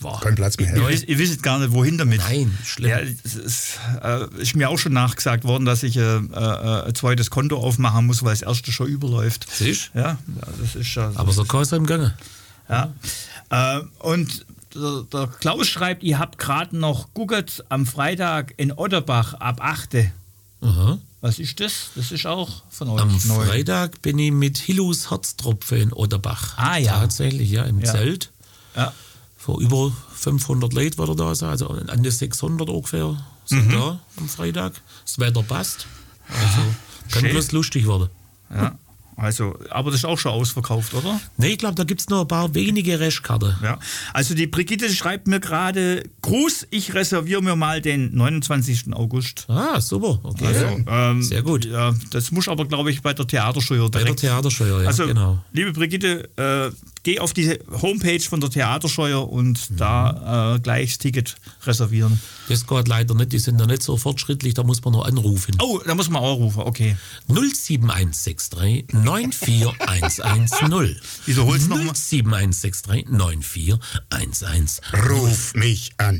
kein Platz mehr. Ihr wisst gar nicht, wohin damit. Nein, schlimm. Ja, es ist mir auch schon nachgesagt worden, dass ich ein zweites Konto aufmachen muss, weil das erste schon überläuft. Siehst du? Ja, das ist schon. Aber so kann es im Gange. Ja. Und der Klaus schreibt, ihr habt gerade noch geguckt am Freitag in Otterbach ab 8. Aha. Was ist das? Das ist auch von euch Am neu. Freitag bin ich mit Hillus Herztropfe in Otterbach. Ah, ja. Tatsächlich, ja, im Zelt. Ja. Vor über 500 Leuten wird er da sein, also an die 600 ungefähr sind da am Freitag. Das Wetter passt. Also kann schön. bloß lustig werden. Ja. Also, aber das ist auch schon ausverkauft, oder? Nee, ich glaube, da gibt es noch ein paar wenige Restkarten. Ja. Also die Brigitte schreibt mir gerade, Gruß, ich reserviere mir mal den 29. August. Ah, super. Okay. Also, sehr gut. Ja, das muss aber, glaube ich, bei der Theatersteuer Bei der direkt. Theatersteuer, ja, Also, genau. liebe Brigitte, geh auf die Homepage von der Theatersteuer und da gleich das Ticket reservieren. Das geht leider nicht, die sind da nicht so fortschrittlich, da muss man noch anrufen. Oh, da muss man auch rufen, okay. 07163 94110. Wiederhol's nochmal. 07163 94110. Ruf mich an.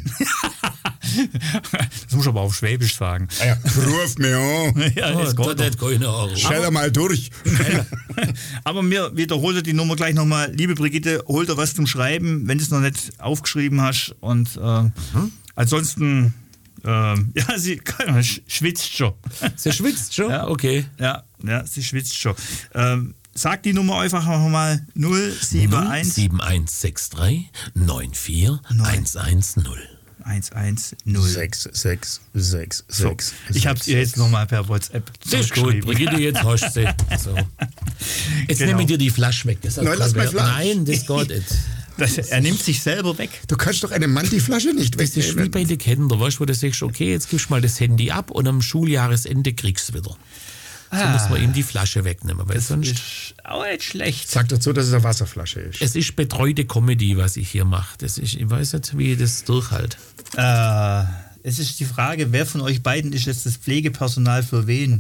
Das muss ich aber auf Schwäbisch sagen. Ja, ruf mich an. Ja, Oh, das geht das doch. hat keine Ahnung. Stell mal durch. Aber mir wiederholt die Nummer gleich nochmal. Liebe Brigitte, hol dir was zum Schreiben, wenn du es noch nicht aufgeschrieben hast. Und ansonsten, ja, sie schwitzt schon. Sie schwitzt schon? Ja. Okay. Ja, sie schwitzt schon. Sag die Nummer einfach nochmal 071 07163 94110. 110. 6. So, ich habe es ihr jetzt nochmal per WhatsApp Sehr gut, zurückgeschrieben. Brigitte, jetzt hast du sie. So. Jetzt Genau. nehme ich dir die Flasche weg. Das hat Nein, lass kein mal Wert. Flasche. Nein, das geht nicht. Er nimmt sich selber weg. Du kannst doch einem Mann die Flasche nicht Das ist wie wegnehmen. bei den Kindern, weißt du, wo du sagst, okay, jetzt gibst du mal das Handy ab und am Schuljahresende kriegst du es wieder. So muss man ihm die Flasche wegnehmen, weil sonst... Ist auch nicht schlecht. Sag dazu, dass es eine Wasserflasche ist. Es ist betreute Comedy, was ich hier mache. Das ist, ich weiß nicht, wie ich das durchhalte. Es ist die Frage, wer von euch beiden ist jetzt das Pflegepersonal für wen?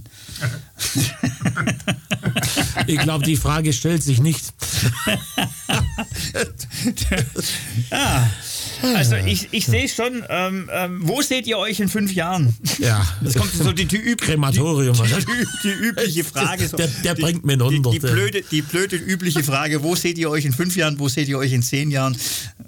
Ich glaube, die Frage stellt sich nicht. Ja, also ich sehe schon, wo seht ihr euch in 5 Jahren? Ja. Das kommt so die Krematorium. die übliche Frage. So, Der bringt mir unter. Die blöde übliche Frage, wo seht ihr euch in 5 Jahren, wo seht ihr euch in 10 Jahren?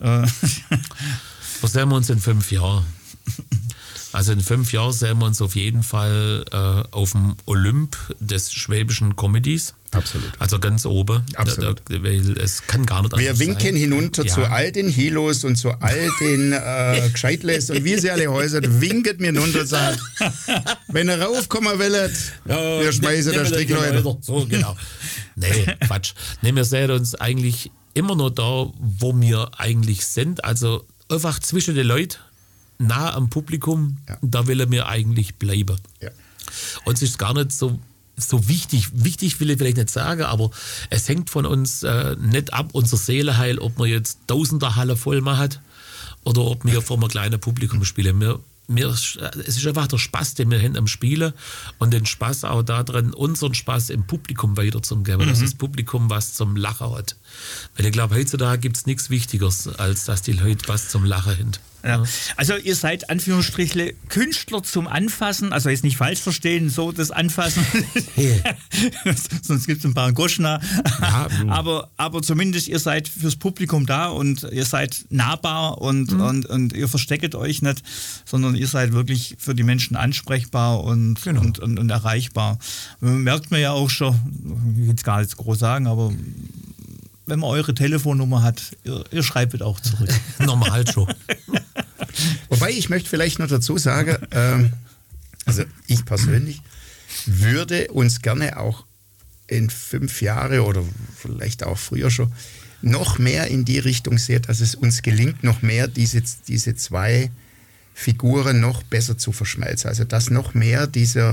Wo sehen wir uns in 5 Jahren? Also in 5 Jahren sehen wir uns auf jeden Fall auf dem Olymp des schwäbischen Comedies. Absolut. Also ganz oben. Absolut. Weil es kann gar nicht Wir anders winken sein. hinunter Ja. zu all den Hilos und zu all den Gescheitles und wie sie alle heißen, winket mir hinunter und sagt, wenn ihr raufkommen wollt, wir schmeißen der Strickleute. So, genau. Nee, Quatsch. Nee, wir sehen uns eigentlich immer noch da, wo wir eigentlich sind. Also einfach zwischen den Leuten, nah am Publikum, Ja. da will wir eigentlich bleiben. Ja. Uns ist gar nicht so wichtig. Wichtig will ich vielleicht nicht sagen, aber es hängt von uns nicht ab, unser Seeleheil, ob man jetzt Tausender-Halle voll macht oder ob wir vor einem kleinen Publikum spielen. Es ist einfach der Spaß, den wir haben am Spielen und den Spaß auch daran, unseren Spaß im Publikum weiterzugeben, dass das Publikum was zum Lachen hat. Weil ich glaube, heutzutage gibt es nichts Wichtigeres, als dass die Leute was zum Lachen haben. Ja. Also ihr seid Anführungsstrichle Künstler zum Anfassen, also jetzt nicht falsch verstehen, so das Anfassen, sonst gibt es ein paar Goschner, Ja, aber zumindest ihr seid fürs Publikum da und ihr seid nahbar und ihr versteckt euch nicht, sondern ihr seid wirklich für die Menschen ansprechbar und, Genau. und erreichbar. Merkt man ja auch schon, ich will es gar nicht groß sagen, aber wenn man eure Telefonnummer hat, ihr schreibt auch zurück. Normal schon. Wobei ich möchte vielleicht noch dazu sagen, also ich persönlich würde uns gerne auch in 5 Jahre oder vielleicht auch früher schon noch mehr in die Richtung sehen, dass es uns gelingt, noch mehr diese 2 Figuren noch besser zu verschmelzen. Also dass noch mehr dieser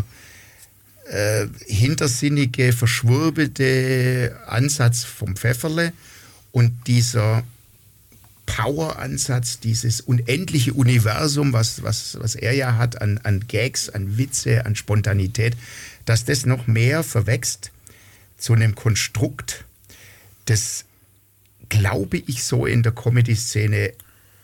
hintersinnige, verschwurbelte Ansatz vom Pfefferle und dieser Power-Ansatz, dieses unendliche Universum, was er ja hat an Gags, an Witze, an Spontanität, dass das noch mehr verwächst zu einem Konstrukt, das, glaube ich, so in der Comedy-Szene